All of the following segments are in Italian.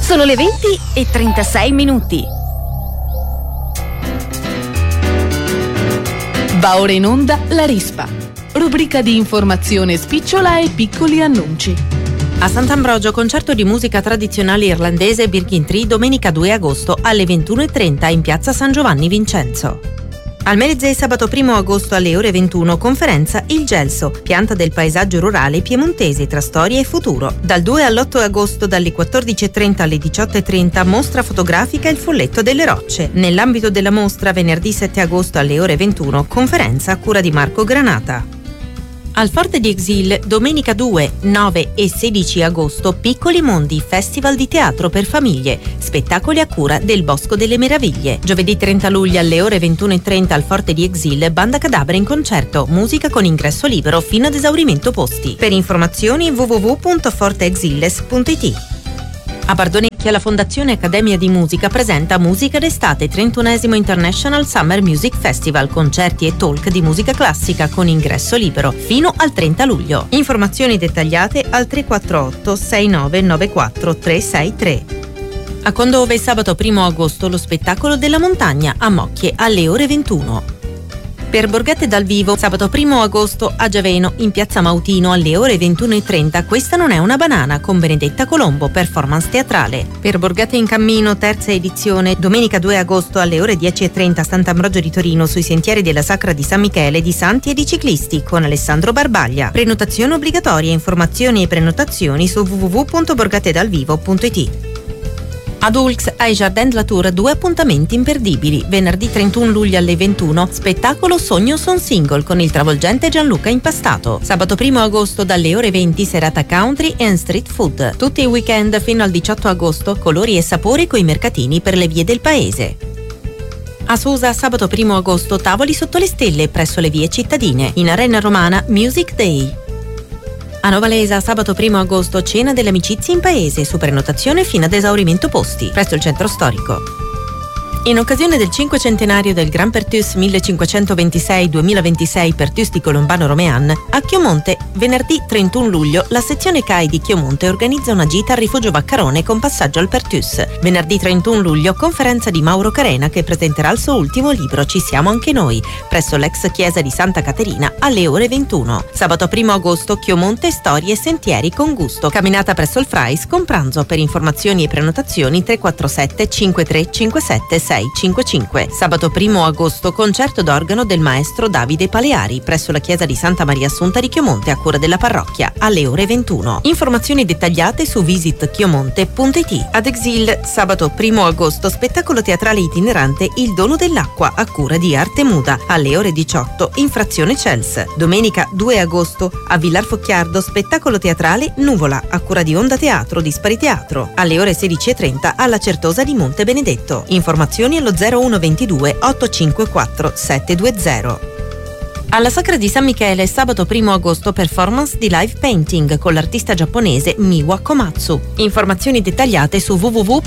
Sono le 20:36. Va ora in onda La Rispa, rubrica di informazione spicciola e piccoli annunci. A Sant'Ambrogio, concerto di musica tradizionale irlandese Birkin Tree domenica 2 agosto alle 21:30 in piazza San Giovanni Vincenzo. Al Melezze sabato 1 agosto alle ore 21 conferenza Il Gelso, pianta del paesaggio rurale piemontese tra storia e futuro. Dal 2 all'8 agosto dalle 14:30 alle 18:30 mostra fotografica Il Folletto delle Rocce. Nell'ambito della mostra venerdì 7 agosto alle ore 21 conferenza a cura di Marco Granata. Al Forte di Exil, domenica 2, 9 e 16 agosto, Piccoli Mondi, festival di teatro per famiglie, spettacoli a cura del Bosco delle Meraviglie. Giovedì 30 luglio alle ore 21:30 al Forte di Exil, Banda Cadabra in concerto, musica con ingresso libero fino ad esaurimento posti. Per informazioni www.forteexiles.it. A Bardonecchia la Fondazione Accademia di Musica presenta Musica d'estate 31esimo International Summer Music Festival, concerti e talk di musica classica con ingresso libero fino al 30 luglio. Informazioni dettagliate al 348 6994 363. A Condove sabato 1 agosto lo spettacolo della montagna a Mocchie alle ore 21. Per Borgate dal vivo, sabato 1 agosto a Giaveno, in piazza Mautino alle ore 21:30, Questa non è una banana con Benedetta Colombo, performance teatrale. Per Borgate in cammino, terza edizione, domenica 2 agosto alle ore 10:30 a Sant'Ambrogio di Torino, sui sentieri della Sacra di San Michele, di Santi e di Ciclisti, con Alessandro Barbaglia. Prenotazione obbligatoria, informazioni e prenotazioni su www.borgatedalvivo.it. Ad Ulx ai Jardin de la Tour 2 appuntamenti imperdibili. Venerdì 31 luglio alle 21, spettacolo Sogno son single con il travolgente Gianluca Impastato. Sabato 1 agosto dalle ore 20, serata country and street food. Tutti i weekend fino al 18 agosto, colori e sapori coi mercatini per le vie del paese. A Susa sabato 1 agosto, tavoli sotto le stelle presso le vie cittadine. In Arena Romana Music Day. A Novalesa sabato 1 agosto, cena delle amicizie in paese, su prenotazione fino ad esaurimento posti, presso il centro storico. In occasione del 500° del Gran Pertus 1526-2026 Pertus di Colombano Romean, a Chiomonte, venerdì 31 luglio, la sezione CAI di Chiomonte organizza una gita al rifugio Vaccarone con passaggio al Pertus. Venerdì 31 luglio, conferenza di Mauro Carena che presenterà il suo ultimo libro Ci siamo anche noi, presso l'ex chiesa di Santa Caterina alle ore 21. Sabato 1 agosto, Chiomonte, storie e sentieri con gusto. Camminata presso il Frais con pranzo. Per informazioni e prenotazioni 347 5357 655. Sabato 1 agosto, concerto d'organo del maestro Davide Paleari presso la chiesa di Santa Maria Assunta di Chiomonte a cura della parrocchia alle ore 21. Informazioni dettagliate su visitchiomonte.it. Ad Exil sabato 1 agosto, spettacolo teatrale itinerante Il dono dell'acqua a cura di Arte Muda alle ore 18 in frazione Cels. Domenica 2 agosto a Villar Focchiardo, spettacolo teatrale Nuvola a cura di Onda Teatro Dispari Teatro alle ore 16:30 alla Certosa di Monte Benedetto. Informazioni allo 0122 854 720. Alla Sacra di San Michele sabato 1 agosto performance di live painting con l'artista giapponese Miwa Komatsu. Informazioni dettagliate su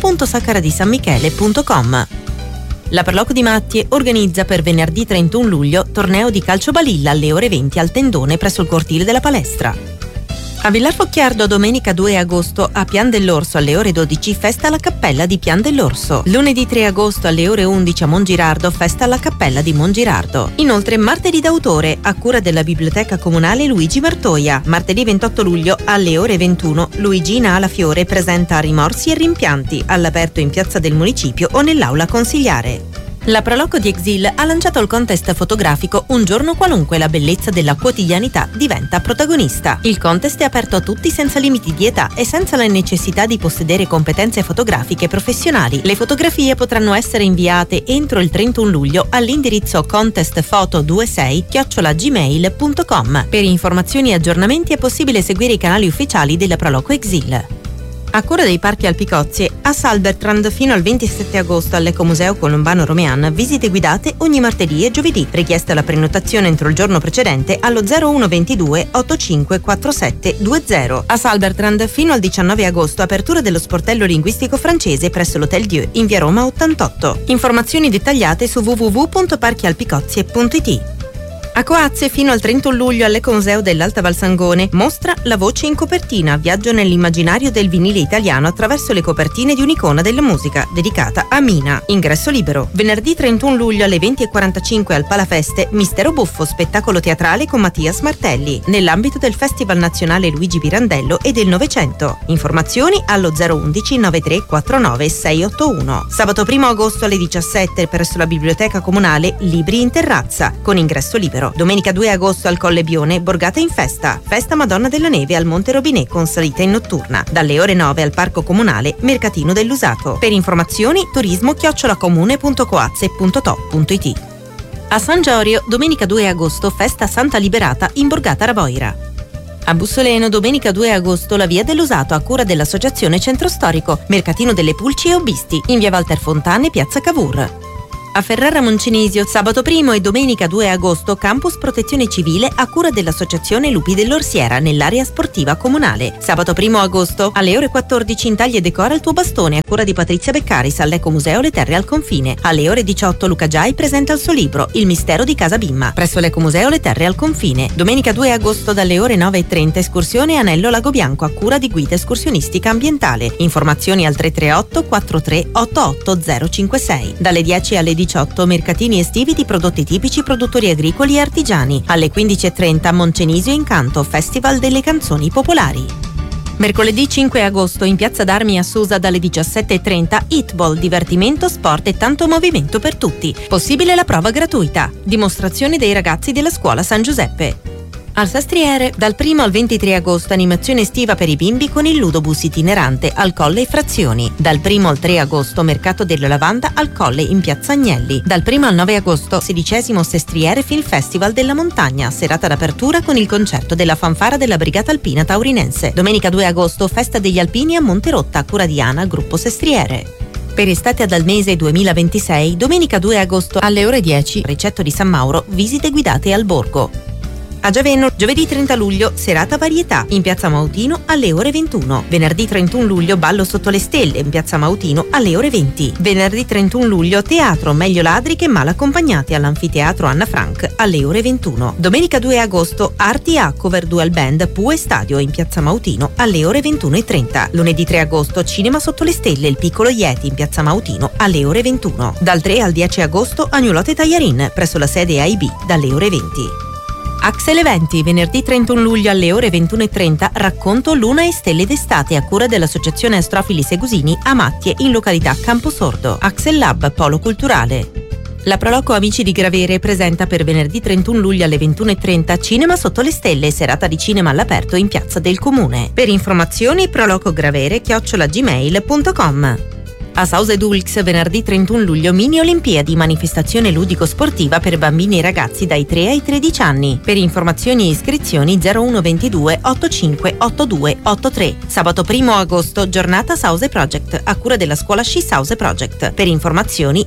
www.sacradisanmichele.com. La Perloco di Mattie organizza per venerdì 31 luglio torneo di calcio balilla alle ore 20 al Tendone presso il cortile della palestra. A Villar Focchiardo domenica 2 agosto a Pian dell'Orso alle ore 12 festa alla Cappella di Pian dell'Orso. Lunedì 3 agosto alle ore 11 a Mongirardo festa alla Cappella di Mongirardo. Inoltre martedì d'autore a cura della Biblioteca Comunale Luigi Martoia. Martedì 28 luglio alle ore 21 Luigina Alafiore presenta Rimorsi e rimpianti all'aperto in piazza del Municipio o nell'aula consiliare. La Proloco di Exil ha lanciato il contest fotografico Un giorno qualunque, la bellezza della quotidianità diventa protagonista. Il contest è aperto a tutti senza limiti di età e senza la necessità di possedere competenze fotografiche professionali. Le fotografie potranno essere inviate entro il 31 luglio all'indirizzo contestfoto26@gmail.com. Per informazioni e aggiornamenti è possibile seguire i canali ufficiali della Proloco Exil. A cura dei Parchi Alpicozie, a Salbertrand fino al 27 agosto all'Ecomuseo Colombano Romean, visite guidate ogni martedì e giovedì. Richiesta la prenotazione entro il giorno precedente allo 0122 8547 20. A Salbertrand fino al 19 agosto, apertura dello sportello linguistico francese presso l'Hotel Dieu in via Roma 88. Informazioni dettagliate su www.parchialpicozie.it. A Coazze fino al 31 luglio all'Ecomuseo dell'Alta Valsangone mostra La voce in copertina, viaggio nell'immaginario del vinile italiano attraverso le copertine di un'icona della musica dedicata a Mina. Ingresso libero. Venerdì 31 luglio alle 20:45 al Palafeste, Mistero Buffo, spettacolo teatrale con Mattias Martelli, nell'ambito del Festival Nazionale Luigi Pirandello e del Novecento. Informazioni allo 011 9349 681. Sabato 1 agosto alle 17 presso la Biblioteca Comunale, Libri in terrazza, con ingresso libero. Domenica 2 agosto al Colle Bione, Borgata in festa. Festa Madonna della Neve al Monte Robinet con salita in notturna. Dalle ore 9 al Parco Comunale, Mercatino dell'Usato. Per informazioni turismo@comune.coazze.to.it. A San Giorio, domenica 2 agosto, festa Santa Liberata in Borgata Ravoira. A Bussoleno, domenica 2 agosto, la Via dell'Usato a cura dell'Associazione Centro Storico, Mercatino delle Pulci e Obbisti, in via Walter Fontane, piazza Cavour. A Ferrara Moncenisio, sabato 1 e domenica 2 agosto, campus protezione civile a cura dell'Associazione Lupi dell'Orsiera nell'area sportiva comunale. Sabato 1 agosto, alle ore 14, intaglia e decora il tuo bastone a cura di Patrizia Beccaris all'Ecomuseo Le Terre al Confine. Alle ore 18, Luca Giai presenta il suo libro Il mistero di Casa Bimma presso l'Ecomuseo Le Terre al Confine. Domenica 2 agosto, dalle ore 9:30, escursione Anello Lago Bianco a cura di guida escursionistica ambientale. Informazioni al 338 43 88 056. Dalle 10 alle 18, mercatini estivi di prodotti tipici, produttori agricoli e artigiani. Alle 15:30, Moncenisio Incanto, Festival delle canzoni popolari. Mercoledì 5 agosto in Piazza d'Armi a Susa dalle 17:30, Hitball, divertimento, sport e tanto movimento per tutti. Possibile la prova gratuita. Dimostrazione dei ragazzi della scuola San Giuseppe. Al Sastriere, dal 1 al 23 agosto, animazione estiva per i bimbi con il Ludobus itinerante al Colle Frazioni. Dal 1 al 3 agosto, mercato della lavanda al Colle in Piazza Agnelli. Dal 1 al 9 agosto, 16° Sestriere Film Festival della Montagna, serata d'apertura con il concerto della fanfara della Brigata Alpina Taurinense. Domenica 2 agosto, festa degli alpini a Monterotta a cura di Ana, gruppo Sestriere. Per estate ad Almese 2026, domenica 2 agosto alle ore 10, Ricetto di San Mauro, visite guidate al borgo. A Giaveno, giovedì 30 luglio, serata varietà in Piazza Mautino alle ore 21. Venerdì 31 luglio, ballo sotto le stelle in Piazza Mautino alle ore 20. Venerdì 31 luglio, teatro Meglio ladri che mal accompagnati all'Anfiteatro Anna Frank alle ore 21. Domenica 2 agosto, Arti A cover dual band Pue Stadio in Piazza Mautino alle ore 21:30. Lunedì 3 agosto, Cinema sotto le stelle il Piccolo Yeti in Piazza Mautino alle ore 21. Dal 3 al 10 agosto, Agnolotte Tagliarin presso la sede AIB dalle ore 20. Axel Eventi, venerdì 31 luglio alle ore 21:30, racconto Luna e Stelle d'estate a cura dell'Associazione Astrofili Segusini a Mattie in località Camposordo. Axel Lab, polo culturale. La Proloco Amici di Gravere presenta per venerdì 31 luglio alle 21:30 Cinema sotto le stelle, serata di cinema all'aperto in Piazza del Comune. Per informazioni prolocogravere@gmail.com. A Sause Dulx, venerdì 31 luglio, mini Olimpiadi, manifestazione ludico-sportiva per bambini e ragazzi dai 3 ai 13 anni. Per informazioni e iscrizioni 0122 85 82 83. Sabato 1 agosto, giornata Sause Project, a cura della scuola Sci Sause Project. Per informazioni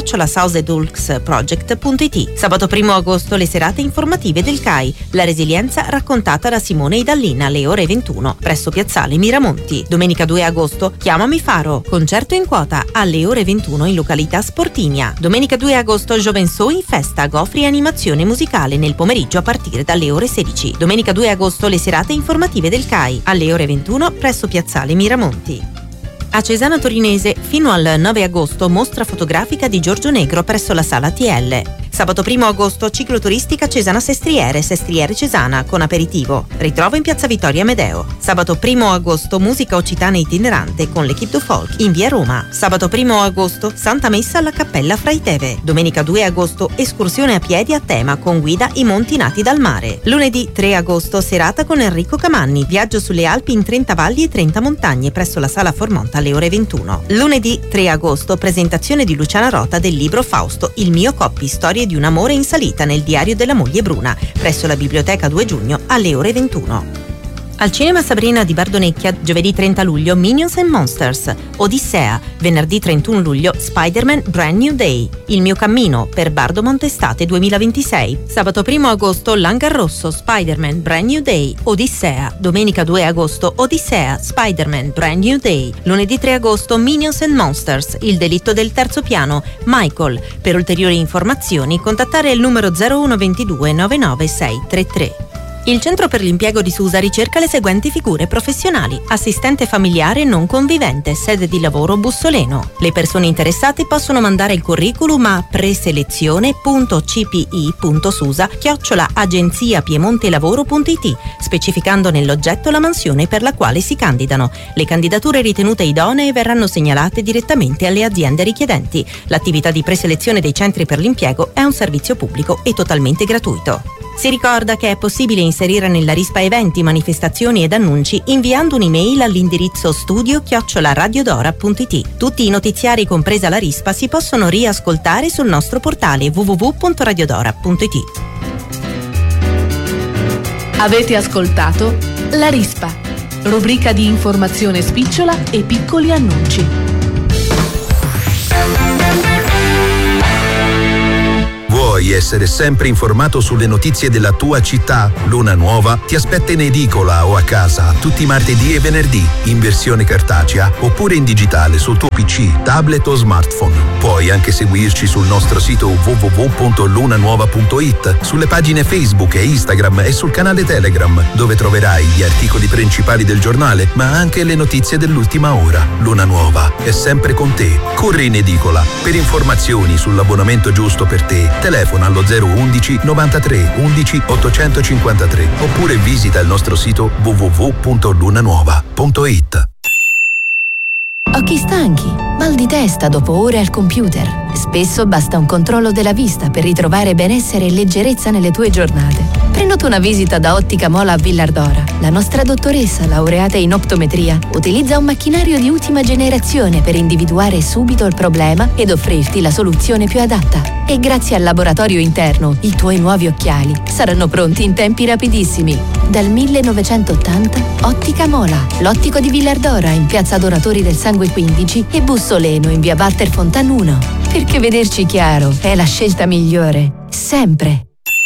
info@sausedulxproject.it. Sabato 1 agosto, le serate informative del CAI, la resilienza raccontata da Simone Idallina alle ore 21, presso Piazzale Miramonti. Domenica 2 agosto, Chiamami Faro, concerto in quota alle ore 21 in località Sportinia. Domenica 2 agosto, Jovenso in festa, Gofri animazione musicale nel pomeriggio a partire dalle ore 16. Domenica 2 agosto, le serate informative del CAI alle ore 21 presso Piazzale Miramonti. A Cesana Torinese, fino al 9 agosto, mostra fotografica di Giorgio Negro presso la Sala TL. Sabato 1 agosto, cicloturistica Cesana Sestriere, Sestriere Cesana, con aperitivo. Ritrovo in Piazza Vittorio Amedeo. Sabato 1 agosto, musica occitana itinerante con l'Equipe du Folk in via Roma. Sabato 1 agosto, Santa Messa alla Cappella Fraiteve. Domenica 2 agosto, escursione a piedi a tema con guida I Monti Nati dal Mare. Lunedì 3 agosto, serata con Enrico Camanni, viaggio sulle Alpi in 30 valli e 30 montagne presso la Sala Formonta alle ore 21. Lunedì 3 agosto, presentazione di Luciana Rota del libro Fausto, il mio coppi, storie di un amore in salita nel diario della moglie Bruna, presso la Biblioteca 2 giugno alle ore 21. Al cinema Sabrina di Bardonecchia, giovedì 30 luglio, Minions and Monsters. Odissea, venerdì 31 luglio, Spider-Man Brand New Day. Il mio cammino, per Bardomont estate 2026. Sabato 1 agosto, Langarrosso, Spider-Man Brand New Day. Odissea. Domenica 2 agosto, Odissea, Spider-Man Brand New Day. Lunedì 3 agosto, Minions and Monsters. Il delitto del terzo piano, Michael. Per ulteriori informazioni, contattare il numero 0122 99633. Il Centro per l'Impiego di Susa ricerca le seguenti figure professionali: assistente familiare non convivente, sede di lavoro Bussoleno. Le persone interessate possono mandare il curriculum a preselezione.cpi.susa@agenziapiemontelavoro.it, specificando nell'oggetto la mansione per la quale si candidano. Le candidature ritenute idonee verranno segnalate direttamente alle aziende richiedenti. L'attività di preselezione dei centri per l'impiego è un servizio pubblico e totalmente gratuito. Si ricorda che è possibile inserire nella rispa eventi, manifestazioni ed annunci inviando un'email all'indirizzo studio@radiodora.it. Tutti i notiziari, compresa la rispa, si possono riascoltare sul nostro portale www.radiodora.it. Avete ascoltato La Rispa, rubrica di informazione spicciola e piccoli annunci. Vuoi essere sempre informato sulle notizie della tua città? Luna Nuova ti aspetta in edicola o a casa tutti i martedì e venerdì, in versione cartacea oppure in digitale sul tuo PC, tablet o smartphone. Puoi anche seguirci sul nostro sito www.lunanuova.it, sulle pagine Facebook e Instagram e sul canale Telegram, dove troverai gli articoli principali del giornale, ma anche le notizie dell'ultima ora. Luna Nuova è sempre con te. Corri in edicola. Per informazioni sull'abbonamento giusto per te, telefona allo 011 93 11 853 oppure visita il nostro sito www.lunanuova.it. Occhi stanchi, mal di testa dopo ore al computer. Spesso basta un controllo della vista per ritrovare benessere e leggerezza nelle tue giornate. Prenota una visita da Ottica Mola a Villardora. La nostra dottoressa, laureata in optometria, utilizza un macchinario di ultima generazione per individuare subito il problema ed offrirti la soluzione più adatta. E grazie al laboratorio interno, i tuoi nuovi occhiali saranno pronti in tempi rapidissimi. Dal 1980, Ottica Mola, l'ottico di Villardora in piazza Adoratori del Sangue 15 e Bussoleno in via Walter Fontan 1. Perché vederci chiaro è la scelta migliore, sempre.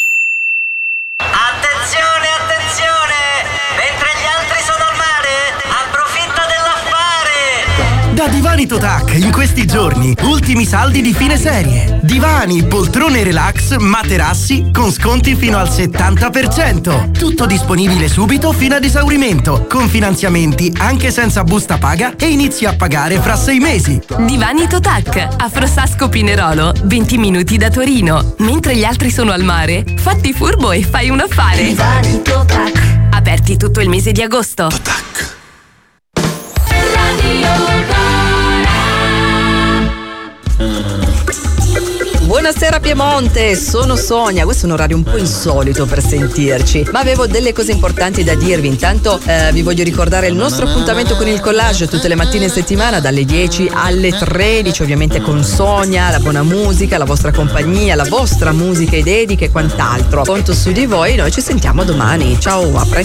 Attenzione, attenzione! Mentre gli altri sono al mare, approfitta dell'affare! Da Divani Totac, in questi giorni, ultimi saldi di fine serie. Divani, poltrone relax, materassi con sconti fino al 70%. Tutto disponibile subito fino ad esaurimento, con finanziamenti anche senza busta paga e inizi a pagare fra 6 mesi. Divani Totac, a Frossasco Pinerolo, 20 minuti da Torino. Mentre gli altri sono al mare, fatti furbo e fai un affare. Divani Totac. Aperti tutto il mese di agosto. Totac. Buonasera Piemonte, sono Sonia. Questo è un orario un po' insolito per sentirci, ma avevo delle cose importanti da dirvi. Intanto vi voglio ricordare il nostro appuntamento con il collage tutte le mattine in settimana dalle 10 alle 13, ovviamente con Sonia, la buona musica, la vostra compagnia, la vostra musica e dediche e quant'altro. Conto su di voi, noi ci sentiamo domani. Ciao, a presto.